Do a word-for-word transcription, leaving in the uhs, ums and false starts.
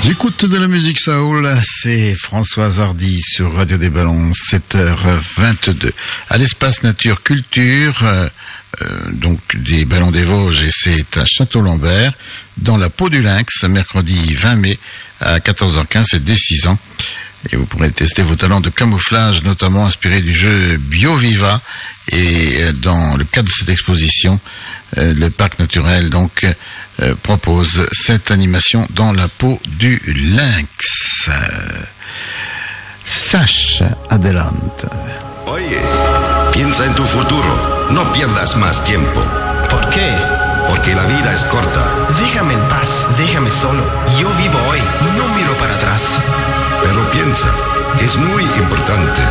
J'écoute de la musique soul, c'est Françoise Hardy sur Radio des Ballons, sept heures vingt-deux. À l'espace nature culture, euh, euh, donc des Ballons des Vosges, et c'est à Château-Lambert, dans la Peau du Lynx, mercredi vingt mai à quatorze heures quinze, c'est dès six ans. Et vous pourrez tester vos talents de camouflage, notamment inspirés du jeu BioViva. Et dans le cadre de cette exposition, euh, le parc naturel donc euh, propose cette animation dans la peau du lynx. Euh, Sash, adelante. Oye, piensa en tu futuro. No pierdas más tiempo. ¿Por qué? Porque la vida es corta. Déjame en paz, déjame solo. Yo vivo hoy, no miro para atrás. Pero piensa que es muy importante